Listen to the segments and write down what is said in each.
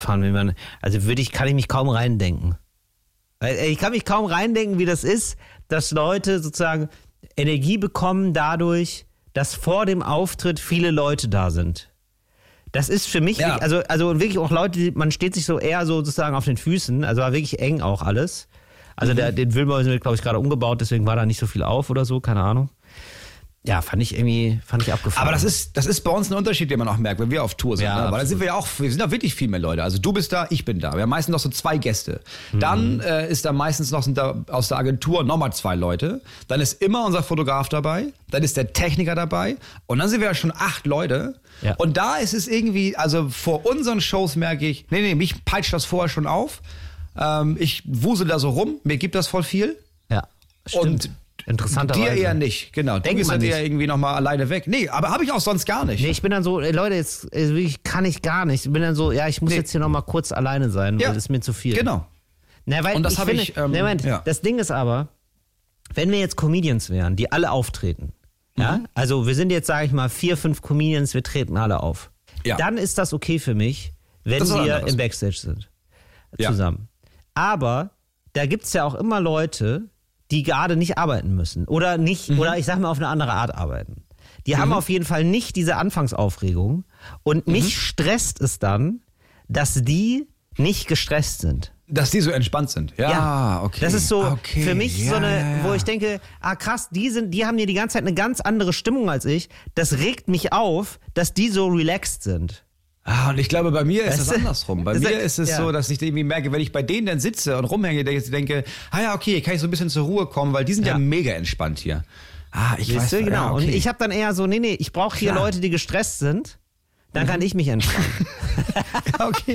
fahren, also kann ich mich kaum reindenken. Ich kann mich kaum reindenken, wie das ist, dass Leute sozusagen Energie bekommen dadurch, dass vor dem Auftritt viele Leute da sind. Das ist für mich, also wirklich auch Leute, man steht sich so eher so sozusagen auf den Füßen, also war wirklich eng auch alles. Also den Wilmer wird, glaube ich, gerade umgebaut, deswegen war da nicht so viel auf oder so, keine Ahnung. Ja, fand ich abgefahren. Aber das ist bei uns ein Unterschied, den man auch merkt, wenn wir auf Tour sind. Ja, ne? Weil da sind wir auch wirklich viel mehr Leute. Also du bist da, ich bin da. Wir haben meistens noch so 2 Gäste. Dann ist da meistens noch, sind da aus der Agentur nochmal 2 Leute. Dann ist immer unser Fotograf dabei. Dann ist der Techniker dabei. Und dann sind wir ja schon 8 Leute. Ja. Und da ist es irgendwie, also vor unseren Shows merke ich, mich peitscht das vorher schon auf. Ich wusel da so rum. Mir gibt das voll viel. Ja, stimmt. Und interessanterweise. Dir eher nicht, genau. Du bist dann eher irgendwie nochmal alleine weg. Nee, aber habe ich auch sonst gar nicht. Nee, ich bin dann so, Leute, jetzt wirklich kann ich gar nicht. Ich bin dann so, ich muss jetzt hier nochmal kurz alleine sein, weil das ist mir zu viel. Genau. Na, weil und das habe ich, das Ding ist aber, wenn wir jetzt Comedians wären, die alle auftreten, also wir sind jetzt, sage ich mal, 4, 5 Comedians, wir treten alle auf. Ja. Dann ist das okay für mich, wenn wir im Backstage sind. Zusammen. Aber da gibt es ja auch immer Leute, die gerade nicht arbeiten müssen oder nicht, oder ich sag mal auf eine andere Art arbeiten. Die haben auf jeden Fall nicht diese Anfangsaufregung und mich stresst es dann, dass die nicht gestresst sind. Dass die so entspannt sind. Ja, okay. Das ist so für mich so eine, wo ich denke, krass, die haben hier die ganze Zeit eine ganz andere Stimmung als ich. Das regt mich auf, dass die so relaxed sind. Und ich glaube, bei mir ist es andersrum. Bei mir ist es so, dass ich irgendwie merke, wenn ich bei denen dann sitze und rumhänge, denke, okay, kann ich so ein bisschen zur Ruhe kommen, weil die sind ja mega entspannt hier. Ich weiß. Genau. Ja, okay. Und ich habe dann eher so, ich brauche hier Leute, die gestresst sind, dann kann ich mich entspannen. Okay.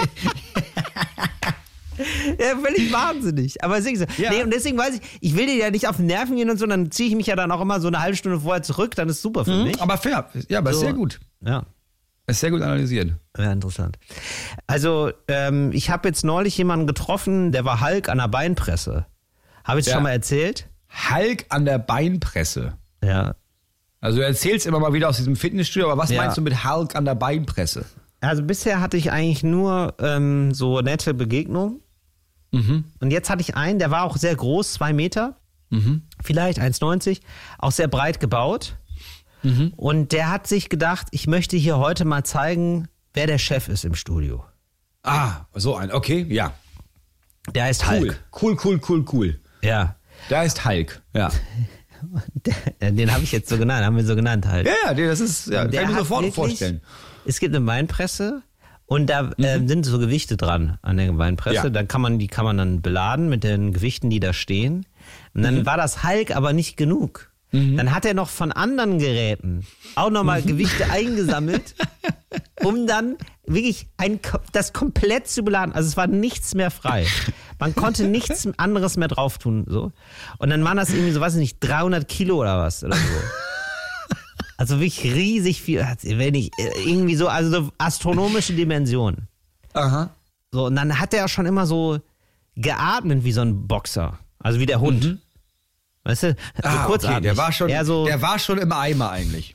Ja, völlig wahnsinnig. Aber deswegen so. Nee, und deswegen weiß ich will dir ja nicht auf den Nerven gehen und so, dann ziehe ich mich ja dann auch immer so eine halbe Stunde vorher zurück, dann ist super für mich. Aber fair. Ja, aber so, sehr gut. Ja. Ist sehr gut analysiert. Ja, interessant. Also, ich habe jetzt neulich jemanden getroffen, der war Hulk an der Beinpresse. Habe ich schon mal erzählt? Hulk an der Beinpresse? Ja. Also du erzählst immer mal wieder aus diesem Fitnessstudio, aber was meinst du mit Hulk an der Beinpresse? Also bisher hatte ich eigentlich nur so nette Begegnungen. Und jetzt hatte ich einen, der war auch sehr groß, 2 Meter, vielleicht 1,90, auch sehr breit gebaut. Und der hat sich gedacht, ich möchte hier heute mal zeigen, wer der Chef ist im Studio. So ein, okay, ja. Der heißt Hulk. Cool. Ja. Der heißt Hulk, ja. Den habe ich jetzt so genannt, haben wir so genannt halt. Ja, das ist, kann ich mir sofort vorstellen. Es gibt eine Beinpresse und da sind so Gewichte dran an der Beinpresse. Ja. Dann die kann man dann beladen mit den Gewichten, die da stehen. Und dann war das Hulk aber nicht genug. Dann hat er noch von anderen Geräten auch nochmal Gewichte eingesammelt, um dann wirklich das komplett zu beladen. Also es war nichts mehr frei. Man konnte nichts anderes mehr drauf tun. So. Und dann waren das irgendwie so, weiß ich nicht, 300 Kilo oder was oder so. Also wirklich riesig viel. Wenn ich irgendwie so, also so astronomische Dimensionen. Aha. So, und dann hat er schon immer so geatmet wie so ein Boxer. Also wie der Hund. Weißt du? So kurzatmig. Der war schon im Eimer eigentlich.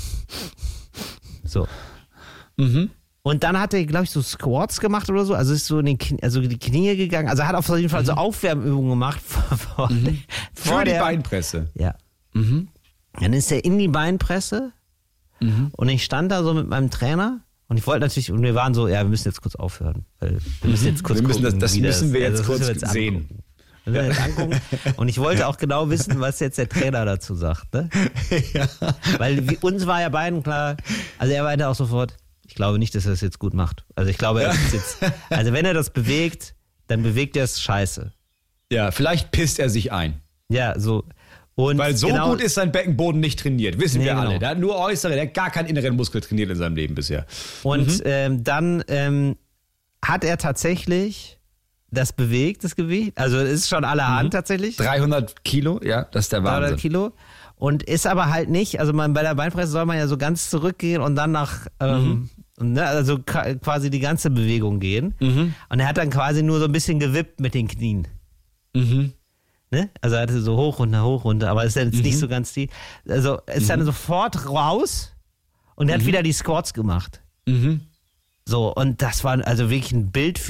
So. Und dann hat er, glaube ich, so Squats gemacht oder so. Also ist so in die Knie gegangen. Also er hat auf jeden Fall so Aufwärmübungen gemacht. Für die Beinpresse. Ja. Dann ist er in die Beinpresse. Und ich stand da so mit meinem Trainer. Und ich wollte natürlich, und wir waren so, wir müssen jetzt kurz aufhören. Weil wir müssen jetzt kurz gucken, das müssen wir jetzt kurz sehen. Und ich wollte auch genau wissen, was jetzt der Trainer dazu sagt. Ne? Ja. Weil uns war ja beiden klar, also er meinte auch sofort, ich glaube nicht, dass er es jetzt gut macht. Also ich glaube, also wenn er das bewegt, dann bewegt er es scheiße. Ja, vielleicht pisst er sich ein. Ja, so. Und weil so gut ist sein Beckenboden nicht trainiert, wissen wir alle. Der hat nur äußere, der hat gar keinen inneren Muskel trainiert in seinem Leben bisher. Und dann hat er tatsächlich das bewegt, das Gewicht. Also es ist schon allerhand tatsächlich. 300 Kilo, ja, das ist der Wahnsinn. 300 Kilo. Und ist aber halt nicht, also bei der Beinpresse soll man ja so ganz zurückgehen und dann nach, also quasi die ganze Bewegung gehen. Und er hat dann quasi nur so ein bisschen gewippt mit den Knien. Ne? Also er hatte so hoch, runter, aber ist jetzt nicht so ganz tief. Also ist dann sofort raus und er hat wieder die Squats gemacht. So, und das war also wirklich ein Bild für